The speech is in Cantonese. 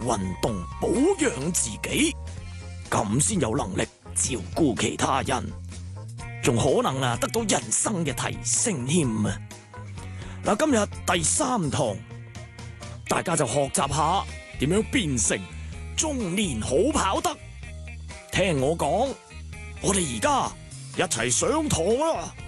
運動保養自己，咁先有能力照顧其他人，仲可能得到人生嘅提升添啊！嗱，今日第3堂，大家就學習下點樣變成中年好跑得。聽我講，我哋而家一齊上堂啦！